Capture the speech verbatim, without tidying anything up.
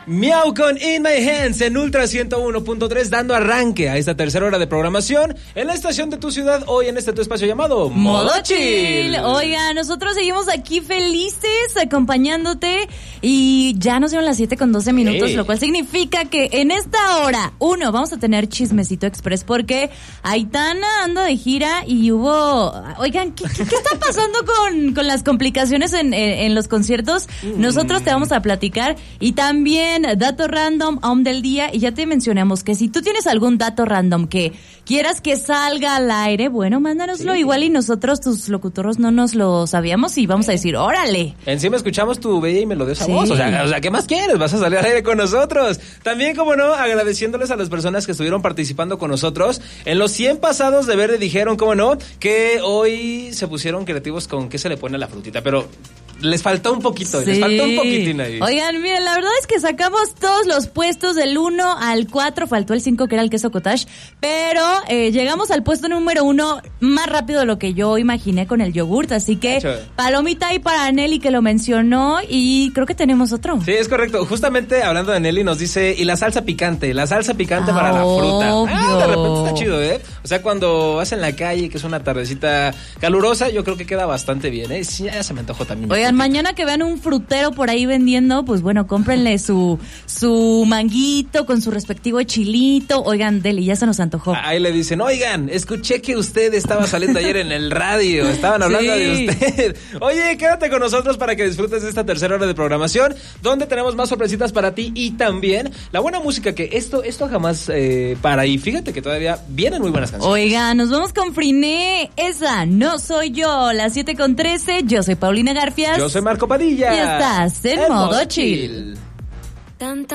Miau con In My Hands en Ultra ciento uno punto tres, dando arranque a esta tercera hora de programación en la estación de tu ciudad, hoy en este tu espacio llamado Modo Chill. Oiga, nosotros seguimos aquí felices acompañándote y ya nos dieron las siete con doce minutos, sí. Lo cual significa que en esta hora, uno, vamos a tener Chismecito Express porque Aitana anda de gira y hubo... Oigan, ¿qué, qué, qué está pasando con, con las complicaciones en, en, en los conciertos? Nosotros te vamos a platicar y también dato random, Om del día, y ya te mencionamos que si tú tienes algún dato random que quieras que salga al aire, bueno, mándanoslo, sí. Igual y nosotros, tus locutoros, no nos lo sabíamos y vamos a decir, órale. Encima escuchamos tu bella y melodiosa sí. voz, o sea, o sea, ¿qué más quieres? Vas a salir al aire con nosotros. También, como no, agradeciéndoles a las personas que estuvieron participando con nosotros. En los cien pasados de verde dijeron, como no, que hoy se pusieron creativos con qué se le pone a la frutita, pero... les faltó un poquito, sí. les faltó un poquitín ahí. Oigan, miren, la verdad es que sacamos todos los puestos del uno al cuatro, faltó el cinco que era el queso cottage, pero eh, llegamos al puesto número uno más rápido de lo que yo imaginé con el yogurt, así que Hecho. palomita ahí para Nelly que lo mencionó y creo que tenemos otro. Sí, es correcto, justamente hablando de Nelly nos dice, y la salsa picante, la salsa picante ah, para la fruta. Obvio. Ah, de repente está chido, ¿eh? O sea, cuando vas en la calle, que es una tardecita calurosa, yo creo que queda bastante bien, ¿eh? Sí, ya se me antojó también. Oigan, mañana que vean un frutero por ahí vendiendo, pues bueno, cómprenle su su manguito con su respectivo chilito. Oigan, Deli, ya se nos antojó. Ahí le dicen, oigan, escuché que usted estaba saliendo ayer en el radio, estaban hablando sí. de usted. Oye, quédate con nosotros para que disfrutes de esta tercera hora de programación, donde tenemos más sorpresitas para ti y también la buena música, que esto esto jamás eh, para. Y fíjate que todavía vienen muy buenas canciones. Oigan, nos vamos con Friné, esa no soy yo, las siete con trece, yo soy Paulina Garfias. Yo soy Marco Padilla. Y estás en, en modo chill. Tanta